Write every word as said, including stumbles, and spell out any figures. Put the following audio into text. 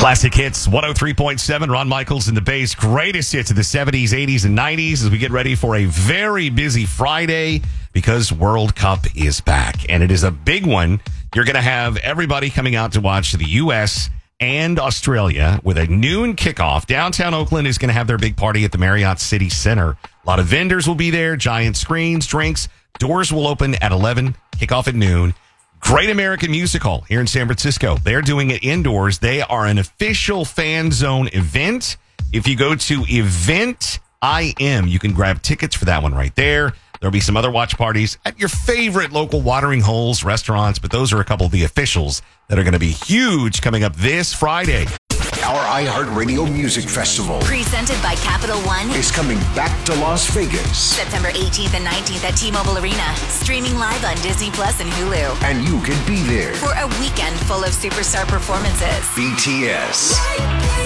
Classic hits, one oh three point seven, Ron Michaels in the bass. Greatest hits of the seventies, eighties, and nineties as we get ready for a very busy Friday because World Cup is back. And it is a big one. You're going to have everybody coming out to watch the U S and Australia with a noon kickoff. Downtown Oakland is going to have their big party at the Marriott City Center. A lot of vendors will be there, giant screens, drinks. Doors will open at eleven, kickoff at noon. Great American Music Hall here in San Francisco. They're doing it indoors. They are an official fan zone event. If you go to Event I M, you can grab tickets for that one right there. There'll be some other watch parties at your favorite local watering holes, restaurants, but those are a couple of the officials that are going to be huge coming up this Friday. Our iHeartRadio Music Festival, presented by Capital One, is coming back to Las Vegas. September eighteenth and nineteenth at T-Mobile Arena. Streaming live on Disney Plus and Hulu. And you can be there for a weekend full of superstar performances. B T S.